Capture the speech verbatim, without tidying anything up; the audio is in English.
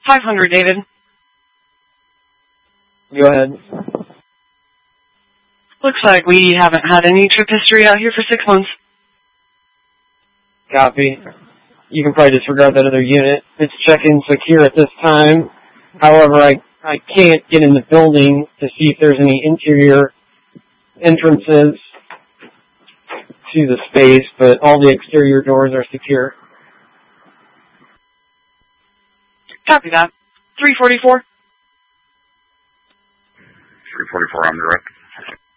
five hundred, David. Go ahead. Looks like we haven't had any trip history out here for six months. Copy. You can probably disregard that other unit. It's check-in secure at this time. However, I, I can't get in the building to see if there's any interior entrances to the space, but all the exterior doors are secure. Copy that. three forty-four. three forty-four, I'm direct.